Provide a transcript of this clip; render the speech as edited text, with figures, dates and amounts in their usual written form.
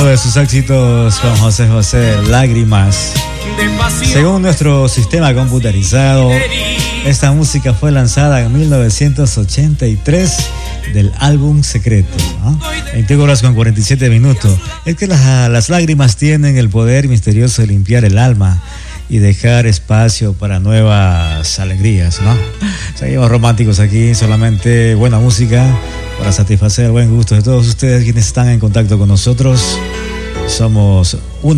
de sus éxitos con José José, Lágrimas. Según nuestro sistema computarizado, esta música fue lanzada en 1983 del álbum Secreto, ¿no? 20 horas con 47 minutos. Es que las lágrimas tienen el poder misterioso de limpiar el alma y dejar espacio para nuevas alegrías, ¿no? Seguimos románticos aquí, solamente buena música para satisfacer el buen gusto de todos ustedes quienes están en contacto con nosotros. Somos una